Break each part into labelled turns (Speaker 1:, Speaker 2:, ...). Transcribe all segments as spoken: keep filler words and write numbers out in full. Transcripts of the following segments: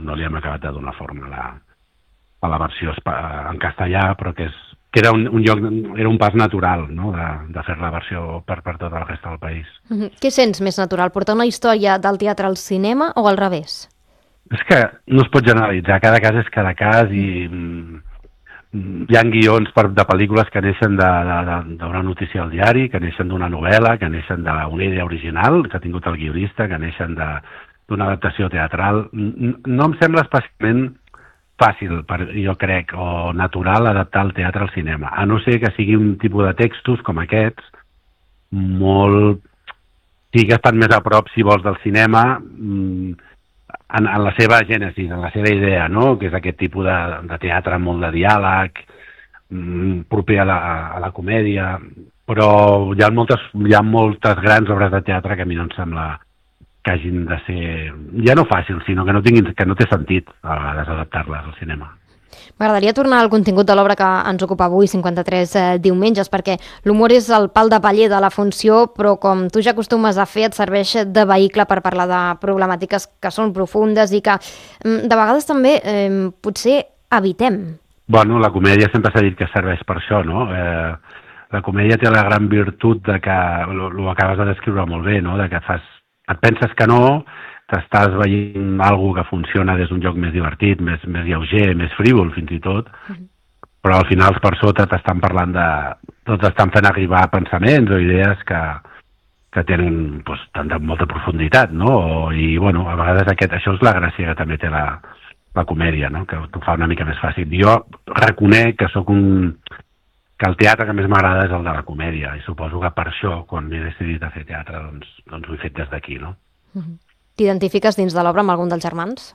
Speaker 1: no li hem acabat de donar forma a la, a la versió en castellà, però que, és, que era, un, un lloc, era un pas natural, no?, de, de fer la versió per, per tota la resta del país.
Speaker 2: Mm-hmm. Què sents més natural, portar una història del teatre al cinema o al revés?
Speaker 1: És que no es pot generalitzar, cada cas és cada cas i mm, hi ha guions per, de pel·lícules que neixen d'una notícia al diari, que neixen d'una novel·la, que neixen d'una idea original que ha tingut el guionista, que neixen d'una adaptació teatral. No em sembla especialment fàcil, per, jo crec, o natural adaptar el teatre al cinema, a no ser que sigui un tipus de textos com aquests, molt... sí que estan més a prop, si vols, del cinema, en, en la seva gènesis, en la seva idea, no?, que és aquest tipus de, de teatre amb molt de diàleg, proper a la, a la comèdia, però hi ha, moltes, hi ha moltes grans obres de teatre que a mi no em sembla que hagin de ser, ja no fàcil, sinó que no, tinguin, que no té sentit a vegades adaptar-les al cinema.
Speaker 2: M'agradaria tornar al contingut de l'obra que ens ocupa avui, cinquanta-tres eh, diumenges, perquè l'humor és el pal de paller de la funció, però com tu ja acostumes a fer, et serveix de vehicle per parlar de problemàtiques que són profundes i que de vegades també eh, potser evitem.
Speaker 1: Bueno, la comèdia sempre s'ha dit que serveix per això, no? Eh, la comèdia té la gran virtut de que, ho acabes de descriure molt bé, no?, de que fas, et penses que no, t'estàs veient alguna que funciona des d'un lloc més divertit, més, més lleuger, més frívol fins i tot, uh-huh. però al final per sota t'estan parlant de... tots estan fent arribar pensaments o idees que, que tenen doncs, tant de molta profunditat, no? I, bueno, a vegades aquest, això és la gràcia que també té la, la comèdia, no?, que t'ho fa una mica més fàcil. Jo reconec que sóc un... que el teatre que més m'agrada és el de la comèdia, i suposo que per això, quan m'he decidit a fer teatre, doncs, doncs ho he fet des d'aquí, no?
Speaker 2: Uh-huh. T'identifiques dins de l'obra amb algun dels germans?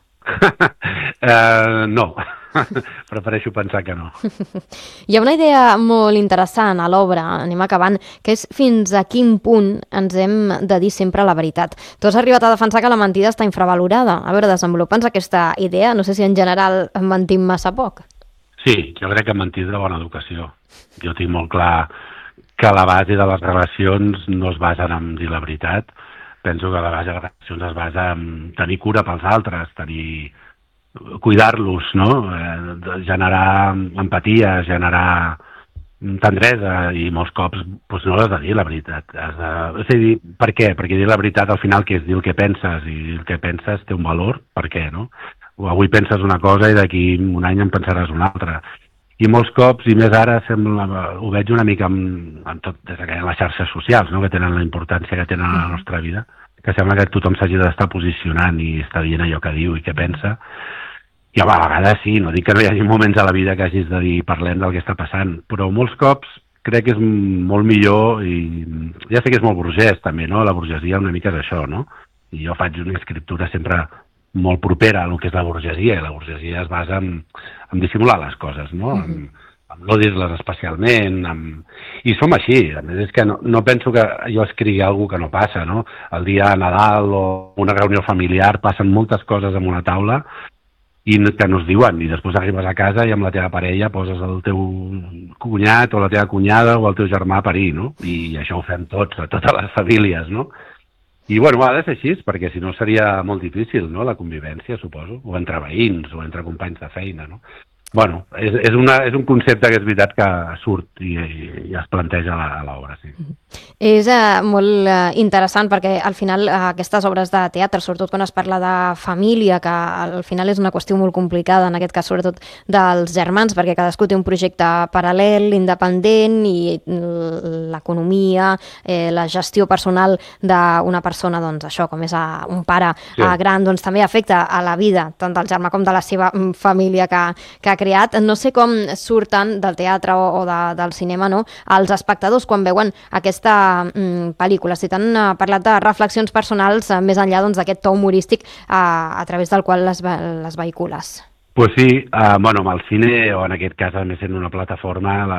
Speaker 1: uh, no, prefereixo pensar que no.
Speaker 2: Hi ha una idea molt interessant a l'obra, anem acabant, que és fins a quin punt ens hem de dir sempre la veritat. Tu has arribat a defensar que la mentida està infravalorada. A veure, desenvolupa'ns aquesta idea, no sé si en general mentim massa poc.
Speaker 1: Sí, jo crec que mentir és de bona educació. Jo tinc molt clar que la base de les relacions no es basen en dir la veritat. Penso que la base de les relacions es basa en tenir cura pels altres, tenir... cuidar-los, no? Eh, generar empatia, generar tendresa, i molts cops doncs no has de dir la veritat. Has de... És a dir, per què? Perquè dir la veritat al final que és dir el que penses, i el que penses té un valor, per què, no? O avui penses una cosa i d'aquí un any en pensaràs una altra. I molts cops, i més ara, sembla, ho veig una mica amb, amb tot, des de les xarxes socials, no?, que tenen la importància que tenen a la nostra vida, que sembla que tothom s'hagi d'estar posicionant i està dient allò que diu i què pensa. I home, a vegades sí, no dic que no hi hagi moments a la vida que hagis de dir parlem del que està passant, però molts cops crec que és molt millor, i ja sé que és molt burgès també, no?, la burgesia una mica és això, no? I jo faig una escriptura sempre molt propera a el que és la burgesia, i la burgesia es basa en, en dissimular les coses, no?, en, en no dir-les especialment, en... i som així. A més, és que no, no penso que jo escrigui alguna que no passa, no? El dia de Nadal o una reunió familiar passen moltes coses en una taula i que no es diuen, i després arribes a casa i amb la teva parella poses el teu cunyat o la teva cunyada o el teu germà a parir, no? I això ho fem tots, a totes les famílies, no? I, bueno, ha de ser així, perquè si no seria molt difícil, no?, la convivència, suposo, o entre veïns, o entre companys de feina, no? Bueno, és, és, una, és un concepte que és veritat que surt i, i, i es planteja a l'obra, sí.
Speaker 2: És eh, molt eh, interessant perquè al final eh, aquestes obres de teatre, sobretot quan es parla de família, que al final és una qüestió molt complicada, en aquest cas sobretot dels germans, perquè cadascú té un projecte paral·lel, independent, i l'economia, eh, la gestió personal d'una persona, doncs això, com és a un pare sí. eh, gran, doncs també afecta a la vida tant del germà com de la seva família que, que ha creat. No sé com surten del teatre o, o de, del cinema, no?, els espectadors quan veuen aquesta mm, pel·lícula. Si t'han uh, parlat de reflexions personals uh, més enllà doncs, d'aquest to humorístic uh, a través del qual les, les vehicules.
Speaker 1: Pues sí, uh, bueno, amb el cine, o en aquest cas, a més sent una plataforma, la,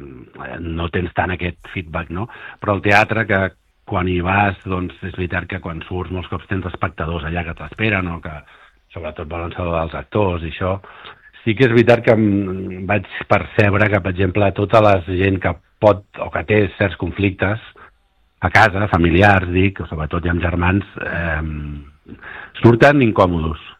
Speaker 1: no tens tant aquest feedback, no? Però el teatre, que quan hi vas, doncs és veritat que quan surts molts cops tens espectadors allà que t'esperen, o que sobretot volen saber dels actors i això. Sí que és veritat que vaig percebre que, per exemple, tota la gent que pot o que té certs conflictes a casa, familiars, dic, o sobretot hi ha germans, eh, surten incòmodos.